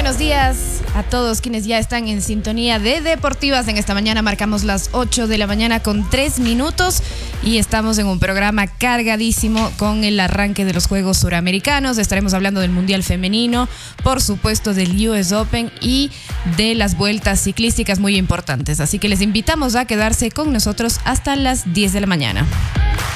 buenos días a todos quienes ya están en sintonía de Deportivas. En esta mañana marcamos las 8 de la mañana con 3 minutos y estamos en un programa cargadísimo con el arranque de los Juegos Suramericanos. Estaremos hablando del Mundial Femenino, por supuesto del US Open y de las vueltas ciclísticas muy importantes. Así que les invitamos a quedarse con nosotros hasta las 10 de la mañana.